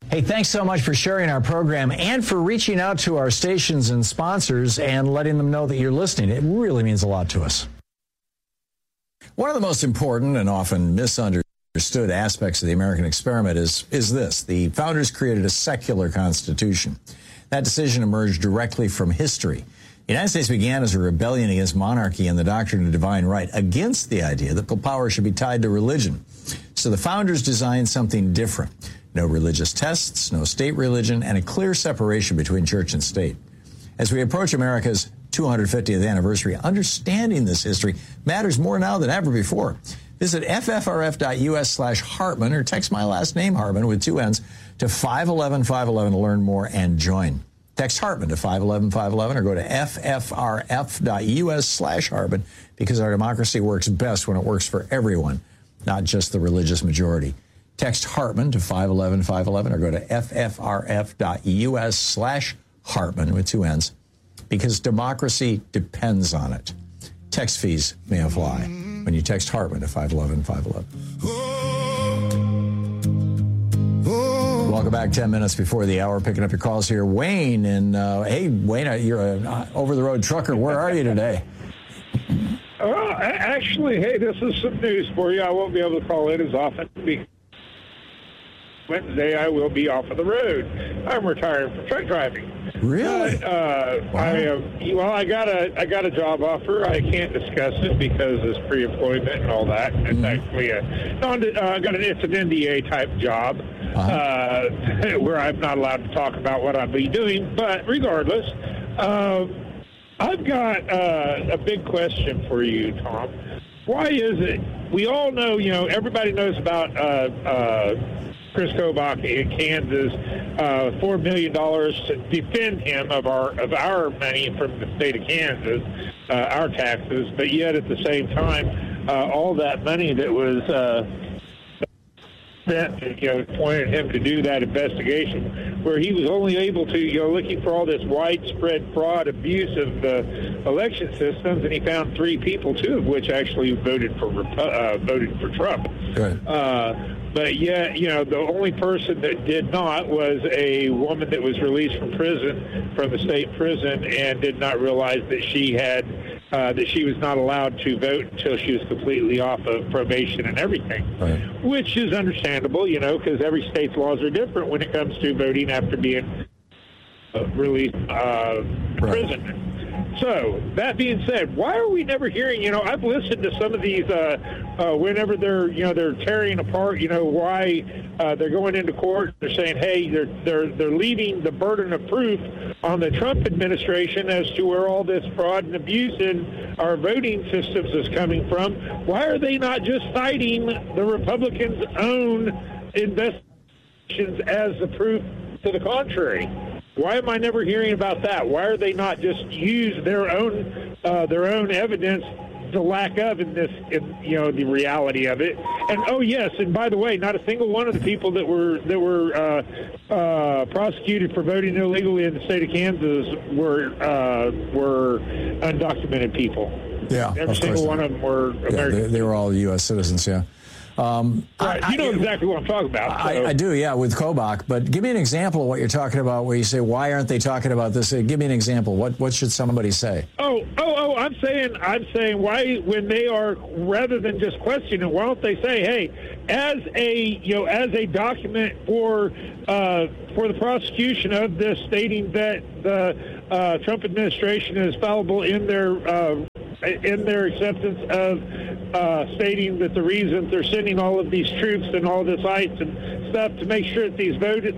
Hey, thanks so much for sharing our program and for reaching out to our stations and sponsors and letting them know that you're listening. It really means a lot to us. One of the most important and often misunderstood aspects of the American experiment is this. The founders created a secular constitution. That decision emerged directly from history. The United States began as a rebellion against monarchy and the doctrine of divine right, against the idea that power should be tied to religion. So the founders designed something different. No religious tests, no state religion, and a clear separation between church and state. As we approach America's 250th anniversary, understanding this history matters more now than ever before. Visit ffrf.us/Hartmann or text my last name, Hartmann, with 2 N's, to 511-511 to learn more and join. Text Hartmann to 511-511 or go to ffrf.us/Hartmann because our democracy works best when it works for everyone, not just the religious majority. Text Hartmann to 511-511 or go to ffrf.us/Hartmann with 2 N's because democracy depends on it. Text fees may apply when you text Hartmann to 511-511. Welcome back. 10 minutes before the hour. Picking up your calls here. Wayne, and hey, Wayne, you're an over-the-road trucker. Where are you today? Actually, hey, this is some news for you. I won't be able to call in as often because Wednesday I will be off of the road. I'm retiring from truck driving. Really? Wow. I got a job offer. I can't discuss it because it's pre-employment and all that. It's actually it's an NDA type job where I'm not allowed to talk about what I'll be doing. But regardless, I've got a big question for you, Tom. Why is it we all know? Everybody knows about Chris Kobach in Kansas, $4 million to defend him of our money from the state of Kansas, our taxes. But yet at the same time, all that money that was spent, appointed him to do that investigation, where he was only able to, looking for all this widespread fraud, abuse of the election systems, and he found 3 people, 2 of which actually voted for Trump. Right. But yet, the only person that did not was a woman that was released from the state prison, and did not realize that she was not allowed to vote until she was completely off of probation and everything, right. Which is understandable, because every state's laws are different when it comes to voting after being released from prison. So, that being said, why are we never hearing, I've listened to some of these, whenever they're tearing apart, why they're going into court, they're saying, hey, they're leaving the burden of proof on the Trump administration as to where all this fraud and abuse in our voting systems is coming from. Why are they not just citing the Republicans' own investigations as the proof to the contrary? Why am I never hearing about that? Why are they not just use their own evidence, the lack of the reality of it? And and by the way, not a single one of the people that were prosecuted for voting illegally in the state of Kansas were undocumented people. Yeah, every single one of them were American. They were all U.S. citizens. Yeah. Right. You know exactly what I'm talking about. So. I do, yeah, with Kobach. But give me an example of what you're talking about where you say, why aren't they talking about this? Give me an example. What should somebody say? I'm saying why, when they are, rather than just questioning, why don't they say, hey, as a document for the prosecution of this, stating that the Trump administration is fallible in their acceptance of stating that the reason they're sending all of these troops and all this ICE and stuff to make sure that the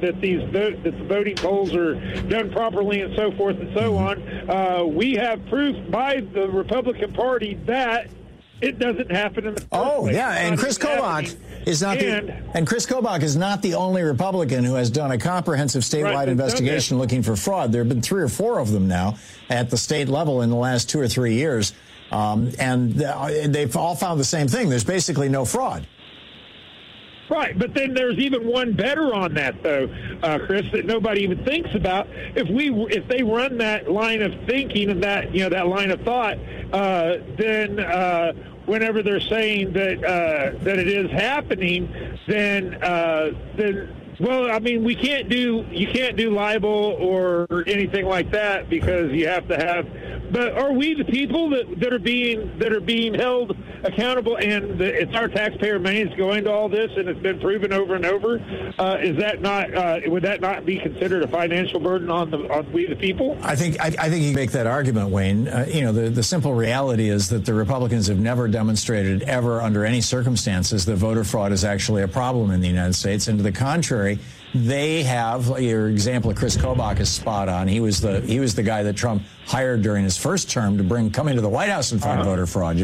voting polls are done properly and so forth and so on. We have proof by the Republican Party that it doesn't happen in the first place. And Chris Kobach is not Chris Kobach is not the only Republican who has done a comprehensive statewide investigation looking for fraud. There have been 3 or 4 of them now at the state level in the last 2 or 3 years. And they've all found the same thing. There's basically no fraud. Right, but then there's even one better on that, though, Chris, that nobody even thinks about. If they run that line of thinking and that line of thought, then whenever they're saying that it is happening, then well, I mean, you can't do libel or anything like that because you have to have. But are we the people that are being held accountable, and it's our taxpayer money that's going to all this, and it's been proven over and over? Is that not would that not be considered a financial burden on we the people? I think you can make that argument, Wayne. The simple reality is that the Republicans have never demonstrated ever under any circumstances that voter fraud is actually a problem in the United States, and to the contrary. They have, your example of Chris Kobach is spot on. He was the guy that Trump hired during his first term to come into the White House and fight voter fraud,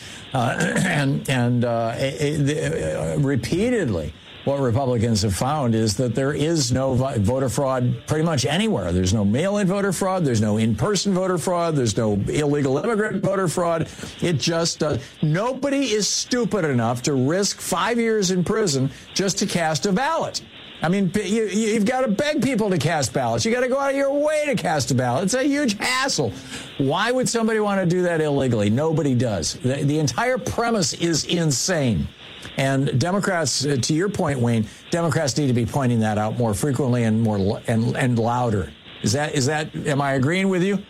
repeatedly what Republicans have found is that there is no voter fraud pretty much anywhere. There's no mail-in voter fraud. There's no in-person voter fraud. There's no illegal immigrant voter fraud. It just nobody is stupid enough to risk 5 years in prison just to cast a ballot. I mean, you've got to beg people to cast ballots. You got to go out of your way to cast a ballot. It's a huge hassle. Why would somebody want to do that illegally? Nobody does. The entire premise is insane. And Democrats, to your point, Wayne, Democrats need to be pointing that out more frequently and more and louder. Is that? Am I agreeing with you?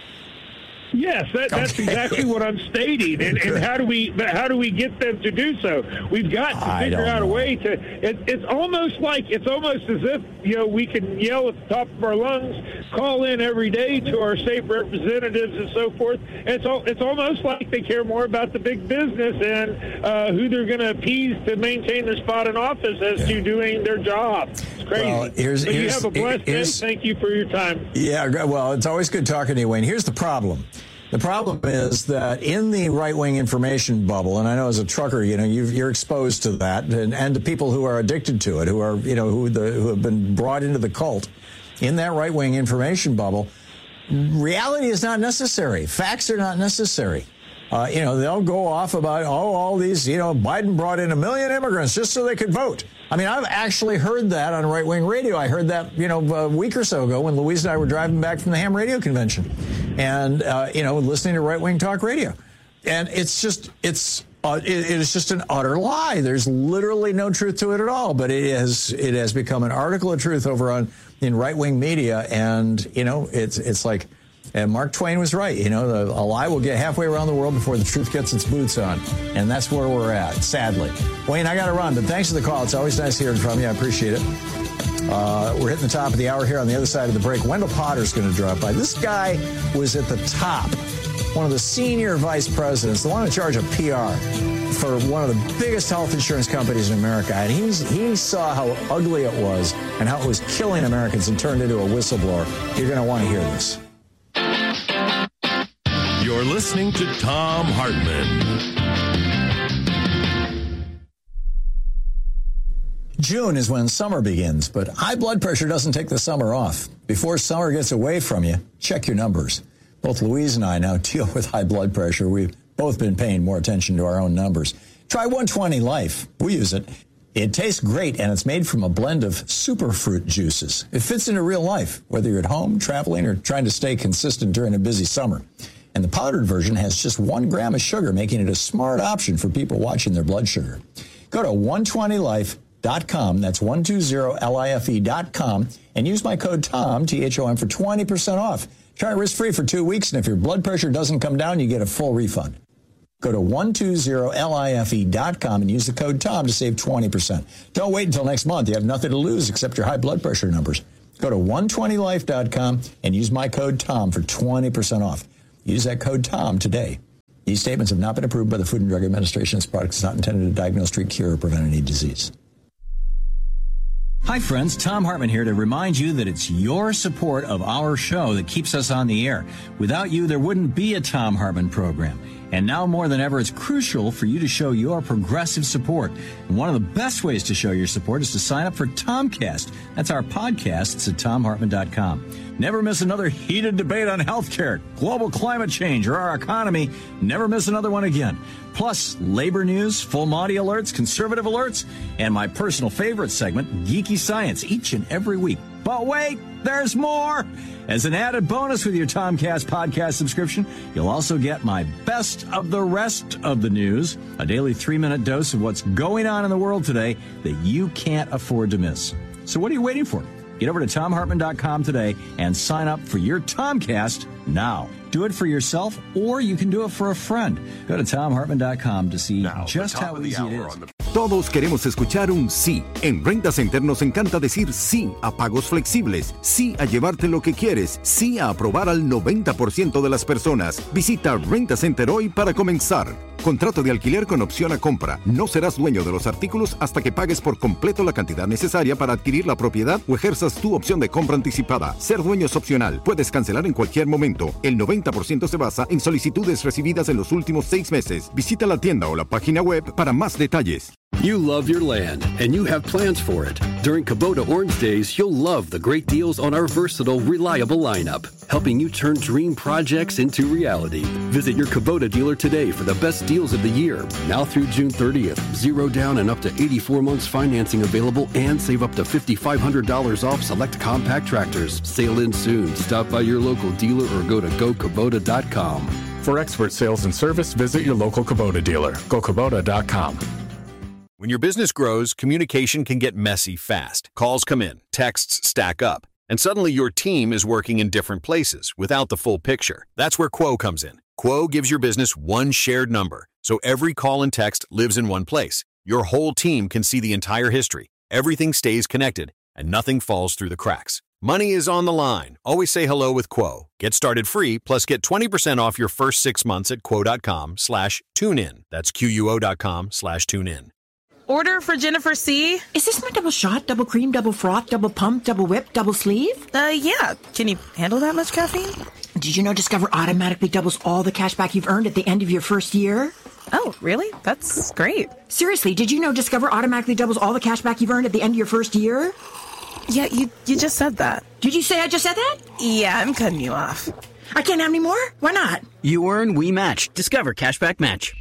Yes, that's exactly what I'm stating. And how do we get them to do so? We've got to figure out a way to. It's almost as if we can yell at the top of our lungs, call in every day to our state representatives and so forth. And it's almost like they care more about the big business and who they're going to appease to maintain their spot in office as to doing their job. It's crazy. Well, you have a blessed day. Thank you for your time. Yeah, well, it's always good talking to you, Wayne. Here's the problem. The problem is that in the right-wing information bubble, and I know as a trucker, you're exposed to that, and to people who are addicted to it, who are, who have been brought into the cult, in that right-wing information bubble, reality is not necessary. Facts are not necessary. They'll go off about, all these, Biden brought in 1 million immigrants just so they could vote. I mean, I've actually heard that on right-wing radio. I heard that, a week or so ago when Louise and I were driving back from the Ham Radio Convention and, listening to right-wing talk radio. And it is just an utter lie. There's literally no truth to it at all. But it has become an article of truth in right-wing media. And, it's like, and Mark Twain was right. A lie will get halfway around the world before the truth gets its boots on. And that's where we're at, sadly. Wayne, I got to run, but thanks for the call. It's always nice hearing from you. I appreciate it. We're hitting the top of the hour here. On the other side of the break, Wendell Potter's going to drop by. This guy was at the top, one of the senior vice presidents, the one in charge of PR for one of the biggest health insurance companies in America. And he saw how ugly it was and how it was killing Americans and turned into a whistleblower. You're going to want to hear this. You're listening to Thom Hartmann. June is when summer begins, but high blood pressure doesn't take the summer off. Before summer gets away from you, check your numbers. Both Louise and I now deal with high blood pressure. We've both been paying more attention to our own numbers. Try 120 Life. We use it. It tastes great, and it's made from a blend of superfruit juices. It fits into real life, whether you're at home, traveling, or trying to stay consistent during a busy summer. And the powdered version has just 1 gram of sugar, making it a smart option for people watching their blood sugar. Go to 120life.com, that's 120life.com, and use my code TOM, T-H-O-M, for 20% off. Try it risk-free for 2 weeks, and if your blood pressure doesn't come down, you get a full refund. Go to 120life.com and use the code TOM to save 20%. Don't wait until next month. You have nothing to lose except your high blood pressure numbers. Go to 120life.com and use my code TOM for 20% off. Use that code TOM today. These statements have not been approved by the Food and Drug Administration. This product is not intended to diagnose, treat, cure, or prevent any disease. Hi, friends. Thom Hartmann here to remind you that it's your support of our show that keeps us on the air. Without you, there wouldn't be a Thom Hartmann program. And now more than ever, it's crucial for you to show your progressive support. And one of the best ways to show your support is to sign up for Tomcast. That's our podcast. It's at TomHartmann.com. Never miss another heated debate on healthcare, global climate change, or our economy. Never miss another one again. Plus, labor news, full Monty alerts, conservative alerts, and my personal favorite segment, Geeky Science, each and every week. But wait, there's more! As an added bonus with your Tomcast podcast subscription, you'll also get my best of the rest of the news, a daily 3-minute dose of what's going on in the world today that you can't afford to miss. So what are you waiting for? Get over to TomHartman.com today and sign up for your Tomcast now. Do it for yourself, or you can do it for a friend. Go to TomHartman.com to see just how easy it is. Todos queremos escuchar un sí. En Renta Center nos encanta decir sí a pagos flexibles, sí a llevarte lo que quieres, sí a aprobar al 90% de las personas. Visita Renta Center hoy para comenzar. Contrato de alquiler con opción a compra. No serás dueño de los artículos hasta que pagues por completo la cantidad necesaria para adquirir la propiedad o ejerzas tu opción de compra anticipada. Ser dueño es opcional. Puedes cancelar en cualquier momento. El 90% se basa en solicitudes recibidas en los últimos 6 meses. Visita la tienda o la página web para más detalles. You love your land, and you have plans for it. During Kubota Orange Days, you'll love the great deals on our versatile, reliable lineup, helping you turn dream projects into reality. Visit your Kubota dealer today for the best deals of the year. Now through June 30th, 0 down and up to 84 months financing available, and save up to $5,500 off select compact tractors. Sail in soon. Stop by your local dealer or go to GoKubota.com. For expert sales and service, visit your local Kubota dealer. GoKubota.com. When your business grows, communication can get messy fast. Calls come in, texts stack up, and suddenly your team is working in different places without the full picture. That's where Quo comes in. Quo gives your business one shared number, so every call and text lives in one place. Your whole team can see the entire history. Everything stays connected, and nothing falls through the cracks. Money is on the line. Always say hello with Quo. Get started free, plus get 20% off your first 6 months at quo.com/tunein. That's QUO.com/tunein. Order for Jennifer C. Is this my double shot, double cream, double froth, double pump, double whip, double sleeve? Yeah. Can you handle that much caffeine? Did you know Discover automatically doubles all the cash back you've earned at the end of your first year? Oh, really? That's great. Seriously, did you know Discover automatically doubles all the cash back you've earned at the end of your first year? Yeah, you just said that. Did you say I just said that? Yeah, I'm cutting you off. I can't have any more? Why not? You earn, we match. Discover Cashback Match.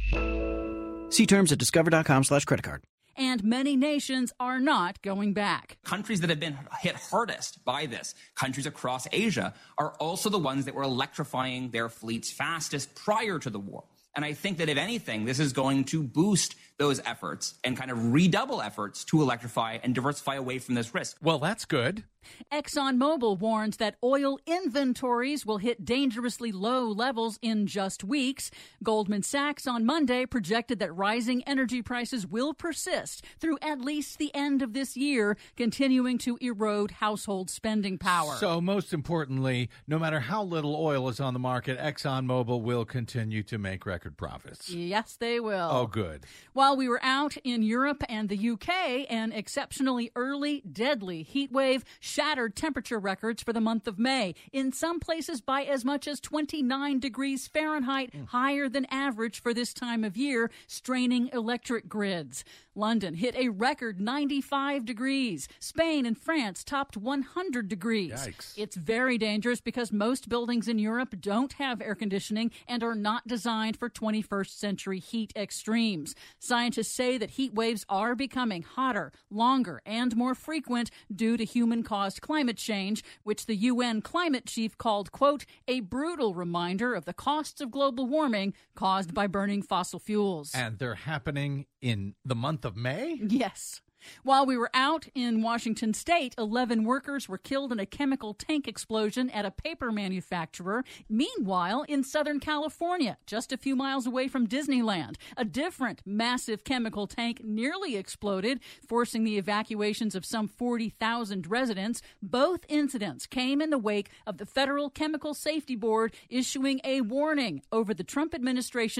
See terms at discover.com/creditcard. And many nations are not going back. Countries that have been hit hardest by this, countries across Asia, are also the ones that were electrifying their fleets fastest prior to the war. And I think that if anything, this is going to boost those efforts and kind of redouble efforts to electrify and diversify away from this risk. Well, that's good. ExxonMobil warns that oil inventories will hit dangerously low levels in just weeks. Goldman Sachs on Monday projected that rising energy prices will persist through at least the end of this year, continuing to erode household spending power. So most importantly, no matter how little oil is on the market, ExxonMobil will continue to make record profits. Yes, they will. Oh, good. While we were out in Europe and the UK, an exceptionally early, deadly heat wave shattered temperature records for the month of May, in some places by as much as 29 degrees Fahrenheit, higher than average for this time of year, straining electric grids. London hit a record 95 degrees. Spain and France topped 100 degrees. Yikes. It's very dangerous because most buildings in Europe don't have air conditioning and are not designed for 21st century heat extremes. Scientists say that heat waves are becoming hotter, longer, and more frequent due to human-caused climate change, which the UN climate chief called, quote, a brutal reminder of the costs of global warming caused by burning fossil fuels. And they're happening in the month of May? Yes. While we were out in Washington state, 11 workers were killed in a chemical tank explosion at a paper manufacturer. Meanwhile, in Southern California, just a few miles away from Disneyland, a different massive chemical tank nearly exploded, forcing the evacuations of some 40,000 residents. Both incidents came in the wake of the Federal Chemical Safety Board issuing a warning over the Trump administration